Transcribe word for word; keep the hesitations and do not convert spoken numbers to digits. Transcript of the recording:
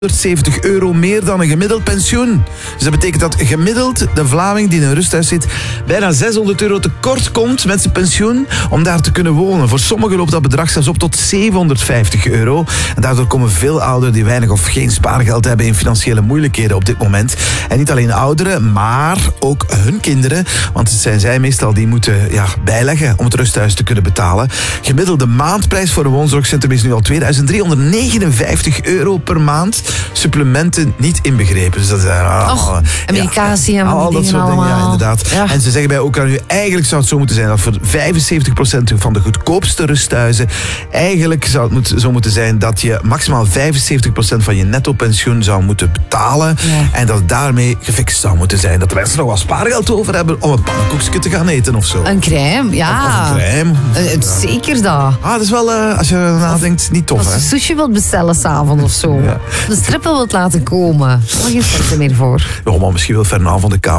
honderdzeventig euro meer dan een gemiddeld pensioen. Dus dat betekent dat gemiddeld de Vlaming die in een rusthuis zit bijna zeshonderd euro tekort komt met zijn pensioen om daar te kunnen wonen. Voor sommigen loopt dat bedrag zelfs op tot zevenhonderdvijftig euro. En daardoor komen veel ouderen die weinig of geen spaargeld hebben in financiële moeilijkheden op dit moment. En niet alleen ouderen, maar ook hun kinderen. Want het zijn zij meestal die moeten ja, bijleggen om het rusthuis te kunnen betalen. Gemiddelde maandprijs voor een woonzorgcentrum is nu al tweeduizend driehonderdnegenenvijftig euro per maand. Supplementen niet inbegrepen. Dus dat is uh, medicatie ja, en al dat soort dingen, ja, inderdaad. Ja. En ze zeggen bij ook aan u, eigenlijk zou het zo moeten zijn dat voor vijfenzeventig procent van de goedkoopste rusthuizen eigenlijk zou het moet, zo moeten zijn dat je maximaal vijfenzeventig procent van je netto pensioen zou moeten betalen. Ja. En dat het daarmee gefixt zou moeten zijn. Dat de mensen nog wat spaargeld over hebben om een pannenkoekje te gaan eten of zo. Een crème, ja. Of, of een crème. Uh, ja. Zeker dat. Ah, dat is wel, uh, als je nadenkt, niet tof, hè? Als je sushi wilt bestellen s'avonds of zo. Ja. De strippel wilt laten komen. Daar mag je geen centen meer voor. Ja, maar misschien wil Fernand van de Kamer